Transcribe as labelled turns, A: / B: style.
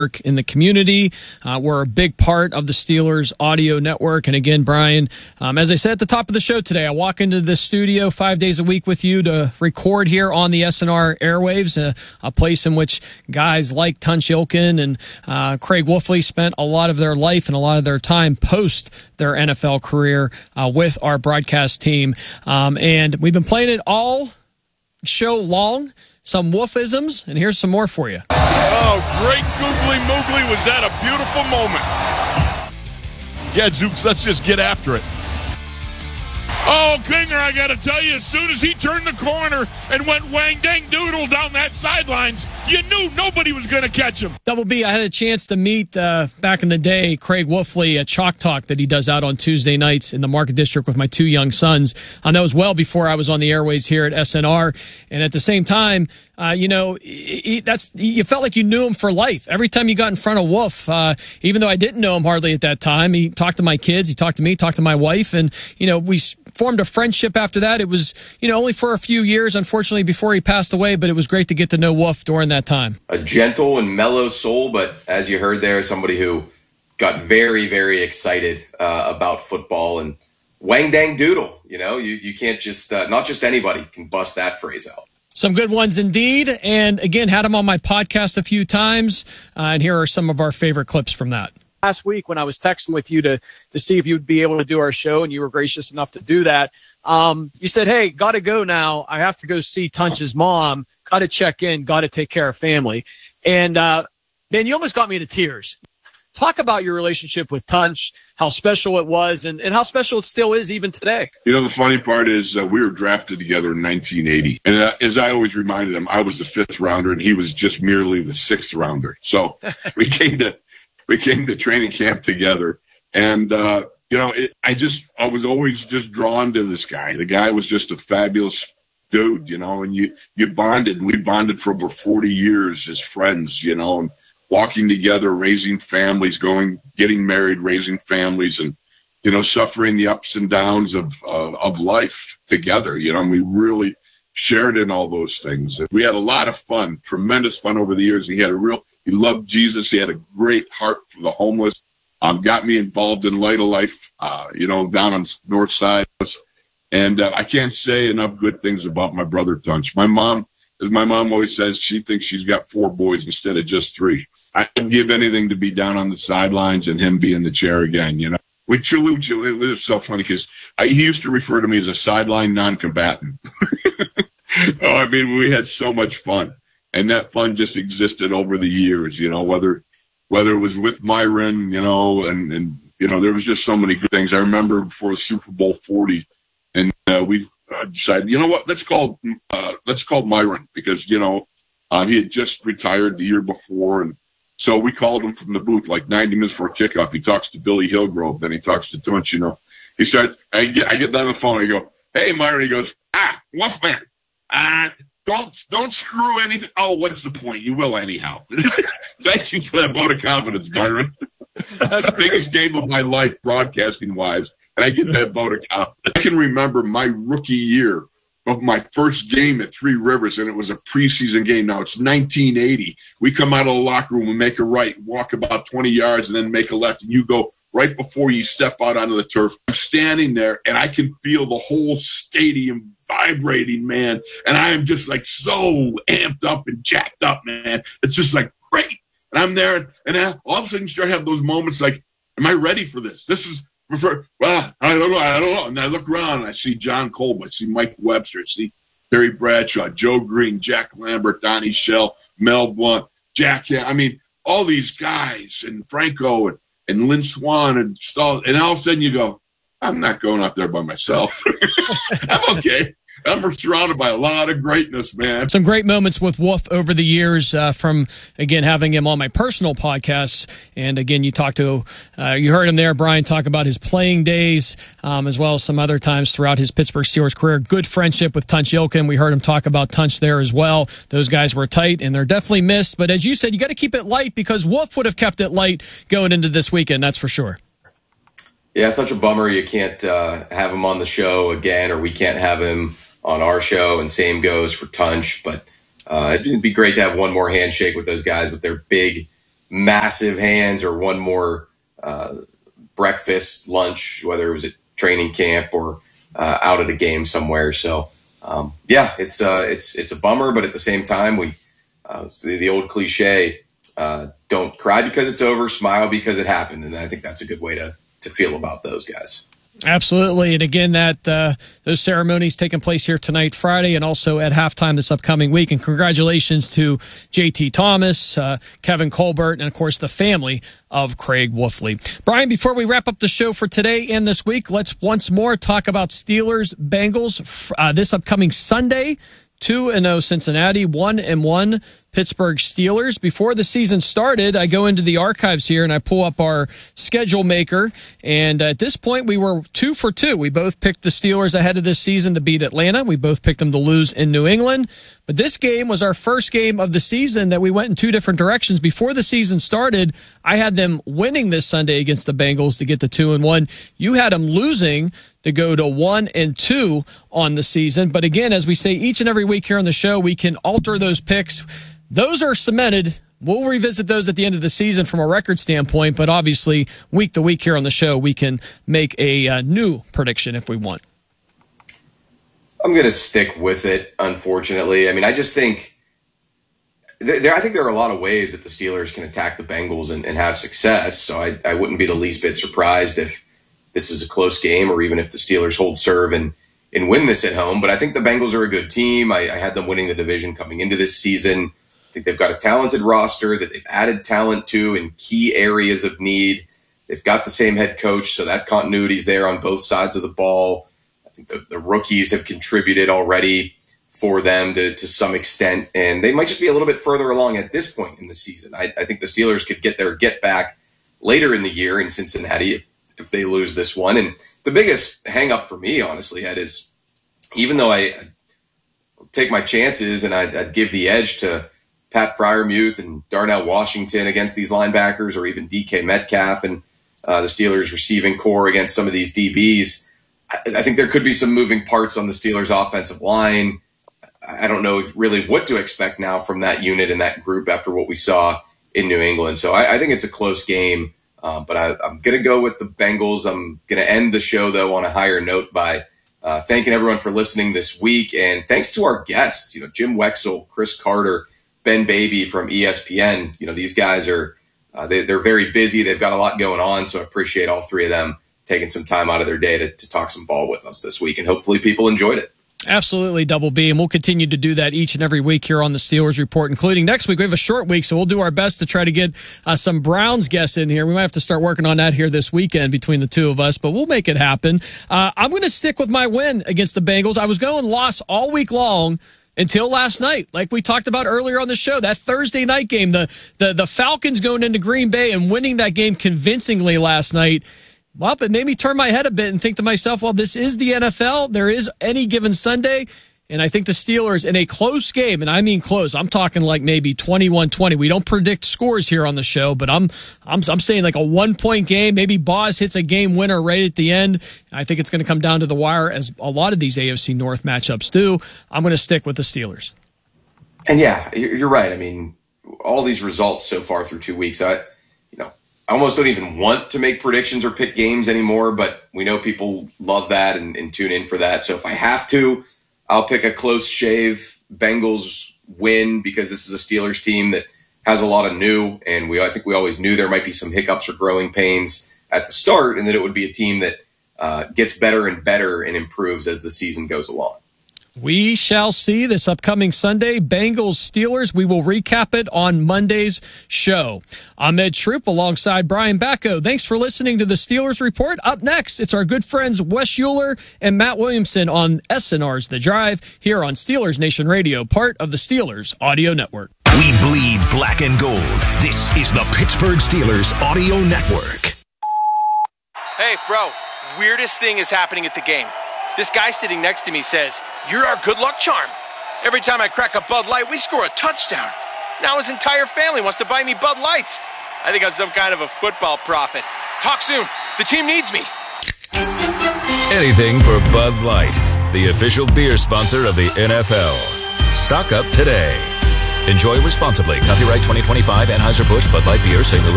A: in the community. We're a big part of the Steelers audio network. And again, Brian, as I said at the top of the show today, I walk into the studio 5 days a week with you to record here on the SNR airwaves, a place in which guys like Tunch Ilkin and Craig Wolfley spent a lot of their life and a lot of their time post their NFL career with our broadcast team. And we've been playing it all show long. Some Wolfisms, and here's some more for you.
B: Oh, great googly moogly. Was that a beautiful moment? Yeah, Zooks, let's just get after it. Oh, Kinger, I got to tell you, as soon as he turned the corner and went wang dang doodle down that sidelines, you knew nobody was going to catch him.
A: Double B, I had a chance to meet back in the day Craig Wolfley at Chalk Talk that he does out on Tuesday nights in the Market District with my two young sons. That was well before I was on the airways here at SNR. And at the same time, you felt like you knew him for life. Every time you got in front of Wolf, even though I didn't know him hardly at that time, he talked to my kids, he talked to me, talked to my wife, and, we formed a friendship after that. It was, only for a few years, unfortunately, before he passed away, but it was great to get to know Wolf during that time.
C: A gentle and mellow soul, but as you heard there, somebody who got very, very excited about football and wang dang doodle. You can't just, not just anybody can bust that phrase out.
A: Some good ones indeed. And again, had him on my podcast a few times. And here are some of our favorite clips from that.
D: Last week when I was texting with you to see if you would be able to do our show, and you were gracious enough to do that, you said, hey, got to go now. I have to go see Tunch's mom. Got to check in. Got to take care of family. And, man, you almost got me to tears. Talk about your relationship with Tunch, how special it was, and how special it still is even today.
E: The funny part is we were drafted together in 1980. And as I always reminded him, I was the 5th rounder, and he was just merely the 6th rounder. So we came to training camp together. And, I was always just drawn to this guy. The guy was just a fabulous dude, and you bonded. And we bonded for over 40 years as friends, and walking together, raising families, getting married, raising families, and, suffering the ups and downs of life together. We really shared in all those things. We had a lot of fun, tremendous fun over the years. He loved Jesus. He had a great heart for the homeless. Got me involved in Light of Life, down on North Side. And I can't say enough good things about my brother Tunch. My mom, as my mom always says, she thinks she's got 4 boys instead of just 3. I'd give anything to be down on the sidelines and him be in the chair again, We truly, it was so funny because he used to refer to me as a sideline non-combatant. We had so much fun. And that fun just existed over the years, whether it was with Myron, and there was just so many good things. I remember before Super Bowl 40, and we decided, let's call Myron because, he had just retired the year before. And so we called him from the booth like 90 minutes before kickoff. He talks to Billy Hillgrove, then he talks to Tunch, He started, I get down the phone, I go, hey, Myron, he goes, Wolfman, don't screw anything. Oh, what's the point? You will anyhow. Thank you for that vote of confidence, Byron. That's the biggest game of my life, broadcasting-wise, and I get that vote of confidence. I can remember my rookie year of my first game at Three Rivers, and it was a preseason game. Now, it's 1980. We come out of the locker room and make a right, walk about 20 yards, and then make a left, and you go right before you step out onto the turf. I'm standing there, and I can feel the whole stadium vibrating, man. And I am just like so amped up and jacked up, man. It's just like great. And I'm there, and all of a sudden you start to have those moments like, am I ready for this? This is, well, I don't know. And then I look around, and I see John Kolb, I see Mike Webster, I see Terry Bradshaw, Joe Green, Jack Lambert, Donnie Shell, Mel Blount, Jack. All these guys, and Franco, and Lynn Swan, and Stahl. And all of a sudden you go, I'm not going out there by myself. I'm okay. I'm surrounded by a lot of greatness, man.
A: Some great moments with Wolf over the years from, again, having him on my personal podcasts. And, again, you heard him there, Brian, talk about his playing days as well as some other times throughout his Pittsburgh Steelers career. Good friendship with Tunch Ilkin. We heard him talk about Tunch there as well. Those guys were tight, and they're definitely missed. But as you said, you got to keep it light because Wolf would have kept it light going into this weekend, that's for sure.
C: Yeah, it's such a bummer you can't have him on the show again, or we can't have him on our show, and same goes for Tunch. But it'd be great to have one more handshake with those guys with their big massive hands or one more breakfast, lunch, whether it was at training camp or out at a game somewhere. So it's a bummer, but at the same time, it's the old cliche, don't cry because it's over, smile because it happened. And I think that's a good way to feel about those guys.
A: Absolutely. And again, those ceremonies taking place here tonight, Friday, and also at halftime this upcoming week. And congratulations to JT Thomas, Kevin Colbert, and of course the family of Craig Wolfley. Brian, before we wrap up the show for today and this week, let's once more talk about Steelers Bengals this upcoming Sunday. 2-0 Cincinnati, 1-1 Pittsburgh Steelers. Before the season started, I go into the archives here and I pull up our schedule maker. And at this point, we were 2 for 2. We both picked the Steelers ahead of this season to beat Atlanta. We both picked them to lose in New England. But this game was our first game of the season that we went in two different directions. Before the season started, I had them winning this Sunday against the Bengals to get to 2-1. You had them losing to go to 1-2 on the season. But again, as we say each and every week here on the show, we can alter those picks. Those are cemented. We'll revisit those at the end of the season from a record standpoint, but obviously week to week here on the show, we can make a new prediction if we want.
C: I'm going to stick with it, unfortunately. I mean, I just think I think there are a lot of ways that the Steelers can attack the Bengals and have success. So I wouldn't be the least bit surprised if this is a close game or even if the Steelers hold serve and win this at home. But I think the Bengals are a good team. I had them winning the division coming into this season. I think they've got a talented roster that they've added talent to in key areas of need. They've got the same head coach, so that continuity is there on both sides of the ball. I think the rookies have contributed already for them to some extent, and they might just be a little bit further along at this point in the season. I think the Steelers could get their get back later in the year in Cincinnati if they lose this one. And the biggest hang up for me, honestly, Ed, is even though I take my chances and I'd give the edge to Pat Freiermuth and Darnell Washington against these linebackers, or even DK Metcalf and the Steelers receiving core against some of these DBs, I think there could be some moving parts on the Steelers offensive line. I don't know really what to expect now from that unit and that group after what we saw in New England. So I think it's a close game, but I'm going to go with the Bengals. I'm going to end the show, though, on a higher note by thanking everyone for listening this week. And thanks to our guests, Jim Wexell, Chris Carter, Ben Baby from ESPN. These guys are they're very busy. They've got a lot going on, so I appreciate all three of them taking some time out of their day to talk some ball with us this week, and hopefully people enjoyed it.
A: Absolutely, Double B, and we'll continue to do that each and every week here on the Steelers Report, including next week. We have a short week, so we'll do our best to try to get some Browns guests in here. We might have to start working on that here this weekend between the two of us, but we'll make it happen. I'm going to stick with my win against the Bengals. I was going loss all week long until last night, like we talked about earlier on the show. That Thursday night game, the Falcons going into Green Bay and winning that game convincingly last night. Well, it made me turn my head a bit and think to myself, well, this is the NFL. There is any given Sunday. And I think the Steelers in a close game, and I mean close, I'm talking like maybe 21-20. We don't predict scores here on the show, but I'm saying like a 1-point game. Maybe Boz hits a game winner right at the end. I think it's going to come down to the wire, as a lot of these AFC North matchups do. I'm going to stick with the Steelers.
C: And yeah, you're right. I mean, all these results so far through 2 weeks, I almost don't even want to make predictions or pick games anymore, but we know people love that and tune in for that. So if I have to, I'll pick a close shave Bengals win, because this is a Steelers team that has a lot of new, and I think we always knew there might be some hiccups or growing pains at the start, and that it would be a team that gets better and better and improves as the season goes along.
A: We shall see this upcoming Sunday, Bengals-Steelers. We will recap it on Monday's show. I'm Ed Troop alongside Brian Bacco. Thanks for listening to the Steelers Report. Up next, it's our good friends Wes Euler and Matt Williamson on SNR's The Drive here on Steelers Nation Radio, part of the Steelers Audio Network.
F: We bleed black and gold. This is the Pittsburgh Steelers Audio Network.
G: Hey, bro, weirdest thing is happening at the game. This guy sitting next to me says, "You're our good luck charm. Every time I crack a Bud Light, we score a touchdown. Now his entire family wants to buy me Bud Lights. I think I'm some kind of a football prophet. Talk soon. The team needs me."
F: Anything for Bud Light, the official beer sponsor of the NFL. Stock up today.
H: Enjoy responsibly. Copyright 2025 Anheuser-Busch Bud Light Beer, St. Louis.